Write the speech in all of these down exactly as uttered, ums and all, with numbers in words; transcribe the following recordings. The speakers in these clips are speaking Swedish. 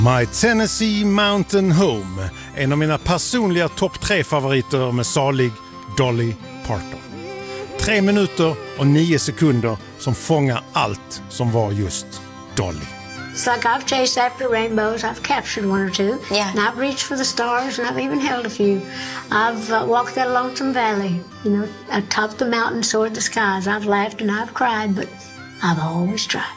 My Tennessee Mountain Home, en av mina personliga topp tre favoriter med salig Dolly Parton. Tre minuter och nio sekunder som fångar allt som var just Dolly. It's like I've chased after rainbows, I've captured one or two, Yeah. and I've reached for the stars, and I've even held a few. I've uh, walked that lonesome valley, you know, I've topped the mountain, soared the skies. I've laughed and I've cried, but I've always tried.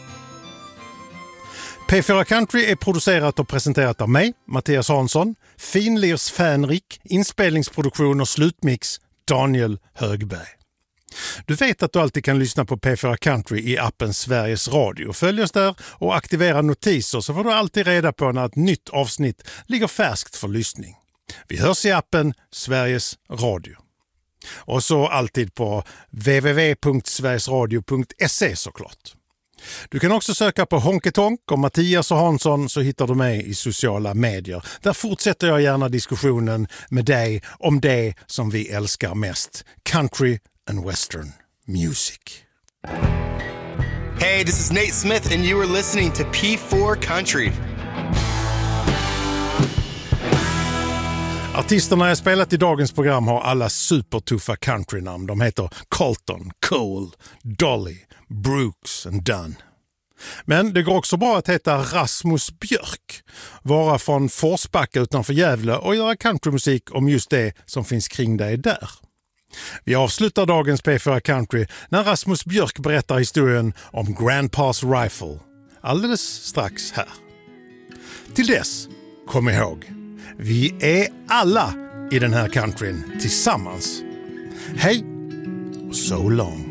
P fyra Country är producerat och presenterat av mig, Mattias Hansson, Finlirs Fänrik, inspelningsproduktion och slutmix Daniel Högberg. Du vet att du alltid kan lyssna på P fyra Country i appen Sveriges Radio. Följ oss där och aktivera notiser så får du alltid reda på när ett nytt avsnitt ligger färskt för lyssning. Vi hörs i appen Sveriges Radio. Och så alltid på w w w punkt sverigesradio punkt se såklart. Du kan också söka på Honketonk och Mattias och Hansson så hittar du mig i sociala medier. Där fortsätter jag gärna diskussionen med dig om det som vi älskar mest. Country and Western music. Hey, this is Nate Smith and you are listening to P four Country. Artisterna jag spelat i dagens program har alla supertuffa countrynamn. De heter Colton, Cole, Dolly, Brooks and Dunn. Men det går också bra att heta Rasmus Björk, vara från Forsbacka utanför Gävle och göra countrymusik om just det som finns kring dig där. Vi avslutar dagens P fyra Country när Rasmus Björk berättar historien om Grandpa's Rifle. Alldeles strax här. Till dess, kom ihåg, vi är alla i den här countryn tillsammans. Hej och so long.